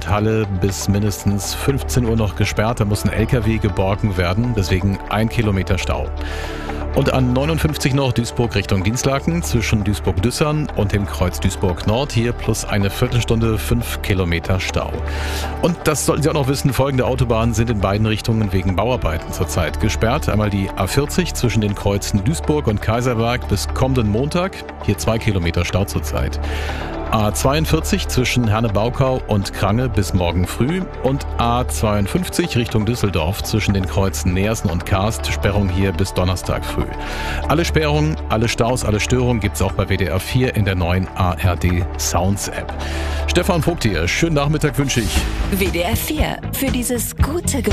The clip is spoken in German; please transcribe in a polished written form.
Halle bis mindestens 15 Uhr noch gesperrt. Da muss ein LKW geborgen werden, deswegen 1 Kilometer Stau. Und an 59 noch Duisburg Richtung Dinslaken zwischen Duisburg-Düssern und dem Kreuz Duisburg-Nord. Hier plus eine Viertelstunde 5 Kilometer Stau. Und das sollten Sie auch noch wissen, folgende Autobahnen sind in beiden Richtungen wegen Bauarbeiten zurzeit gesperrt. Einmal die A40 zwischen den Kreuzen Duisburg und Kaiserberg bis kommenden Montag. Hier 2 Kilometer Stau zurzeit. A42 zwischen Herne-Baukau und Krange bis morgen früh und A52 Richtung Düsseldorf zwischen den Kreuzen Neersen und Karst, Sperrung hier bis Donnerstag früh. Alle Sperrungen, alle Staus, alle Störungen gibt's auch bei WDR 4 in der neuen ARD Sounds App. Stefan Vogt hier, schönen Nachmittag wünsche ich. WDR 4 für dieses gute